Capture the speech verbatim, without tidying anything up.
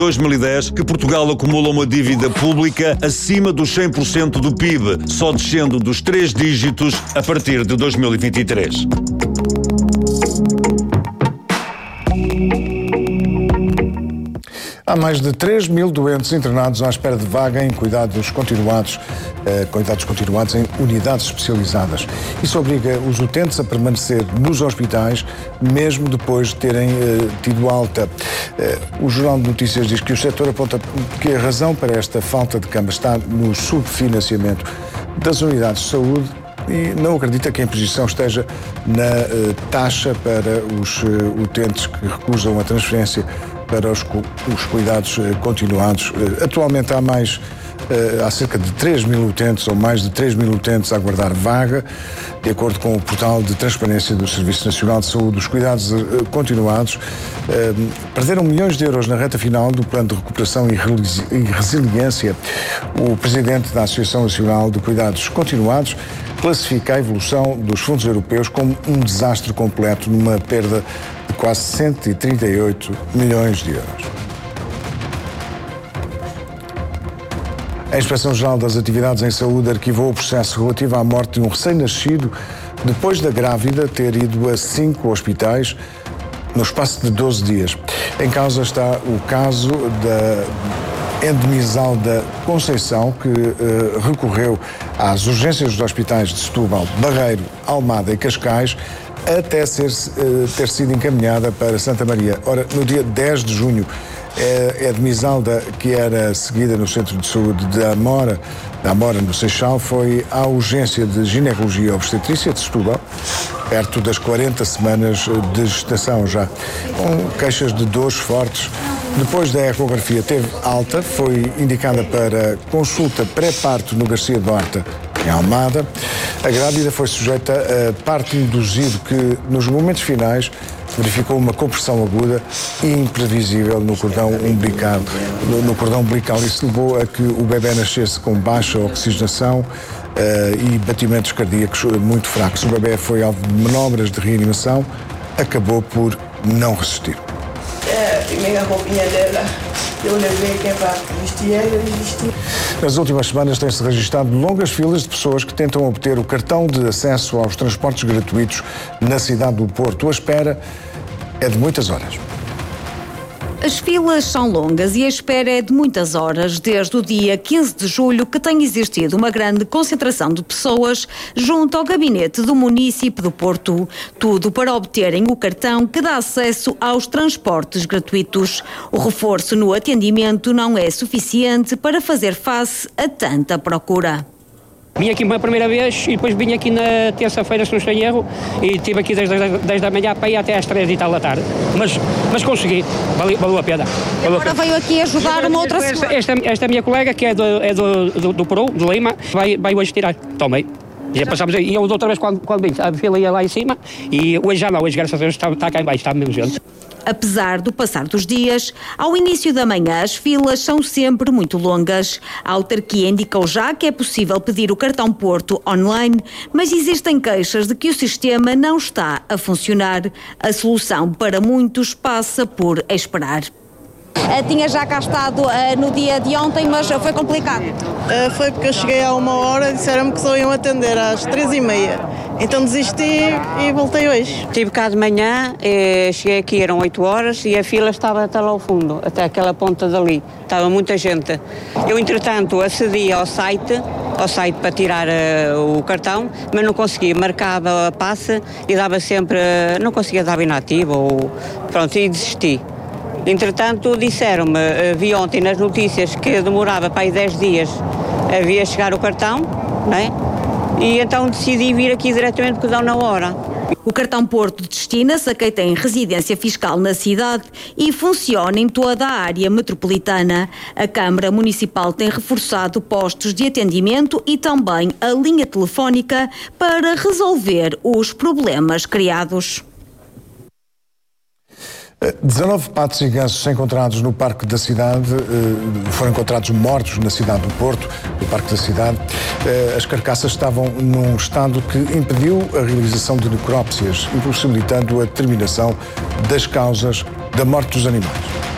dois mil e dez que Portugal acumula uma dívida pública acima dos cem por cento do P I B, só descendo dos três dígitos a partir de dois mil e vinte e três. Há mais de três mil doentes internados à espera de vaga em cuidados continuados, eh, cuidados continuados em unidades especializadas. Isso obriga os utentes a permanecer nos hospitais, mesmo depois de terem eh, tido alta. Eh, o Jornal de Notícias diz que o setor aponta que a razão para esta falta de camas está no subfinanciamento das unidades de saúde e não acredita que a imposição esteja na eh, taxa para os eh, utentes que recusam a transferência para os, os cuidados eh, continuados. Eh, atualmente há mais, eh, há cerca de três mil utentes ou mais de três mil utentes a aguardar vaga, de acordo com o portal de transparência do Serviço Nacional de Saúde. Os cuidados eh, continuados eh, perderam milhões de euros na reta final do Plano de Recuperação e, e Resiliência. O presidente da Associação Nacional de Cuidados Continuados classifica a evolução dos fundos europeus como um desastre completo, numa perda de quase cento e trinta e oito milhões de euros. A Inspeção-Geral das Atividades em Saúde arquivou o processo relativo à morte de um recém-nascido depois da grávida ter ido a cinco hospitais no espaço de doze dias. Em causa está o caso da Endemizal da Conceição, que uh, recorreu às urgências dos hospitais de Setúbal, Barreiro, Almada e Cascais, até ser, uh, ter sido encaminhada para Santa Maria. Ora, no dia dez de junho, é Endemisalda, que era seguida no Centro de Saúde da Amora, da Amora, no Seixal, foi à urgência de ginecologia e obstetrícia de Setúbal, perto das quarenta semanas de gestação já, com queixas de dores fortes. Depois da ecografia teve alta, foi indicada para consulta pré-parto no Garcia de Horta, em Almada. A grávida foi sujeita a parto induzido, que nos momentos finais verificou uma compressão aguda e imprevisível no cordão umbilical. No, no cordão umbilical. Isso levou a que o bebê nascesse com baixa oxigenação uh, e batimentos cardíacos muito fracos. O bebê foi alvo de manobras de reanimação, acabou por não resistir. Nem a roupinha dela, eu levei que é para vestir ela e vestir. Nas últimas semanas tem-se registrado longas filas de pessoas que tentam obter o cartão de acesso aos transportes gratuitos na cidade do Porto. A espera é de muitas horas. As filas são longas e a espera é de muitas horas, desde o dia quinze de julho que tem existido uma grande concentração de pessoas junto ao gabinete do município do Porto. Tudo para obterem o cartão que dá acesso aos transportes gratuitos. O reforço no atendimento não é suficiente para fazer face a tanta procura. Vim aqui uma primeira vez e depois vim aqui na terça-feira, se não estou em erro, e estive aqui desde as dez da manhã para ir até às três e tal da tarde. Mas, mas consegui, valeu, valeu a pena. Valeu Agora a pena. Veio aqui ajudar uma outra esta, esta, esta minha colega, que é do, é do, do, do Peru, de Lima, vai, vai hoje tirar. Tomei. Já passámos aí. E eu, da outra vez, quando, quando vim, a fila ia lá em cima, e hoje já não, hoje, graças a Deus, está, está cá em baixo, está mesmo gente. Apesar do passar dos dias, ao início da manhã as filas são sempre muito longas. A autarquia indicou já que é possível pedir o cartão Porto online, mas existem queixas de que o sistema não está a funcionar. A solução para muitos passa por esperar. Uh, tinha já cá estado uh, no dia de ontem, mas uh, foi complicado. Uh, foi porque eu cheguei há uma hora e disseram-me que só iam atender às três e meia. Então desisti e voltei hoje. Estive cá de manhã, eh, cheguei aqui, eram oito horas e a fila estava até lá ao fundo, até aquela ponta dali. Estava muita gente. Eu, entretanto, acedi ao site, ao site para tirar uh, o cartão, mas não conseguia. Marcava a passe e dava sempre, uh, não conseguia dar inativo ou pronto, e desisti. Entretanto, disseram-me, vi ontem nas notícias que demorava para aí dez dias a vir a chegar o cartão, não é? E então decidi vir aqui diretamente porque dão na hora. O cartão Porto destina-se a quem tem residência fiscal na cidade e funciona em toda a área metropolitana. A Câmara Municipal tem reforçado postos de atendimento e também a linha telefónica para resolver os problemas criados. dezanove patos e gansos encontrados no Parque da Cidade, foram encontrados mortos na cidade do Porto, no Parque da Cidade. As carcaças estavam num estado que impediu a realização de necrópsias, impossibilitando a determinação das causas da morte dos animais.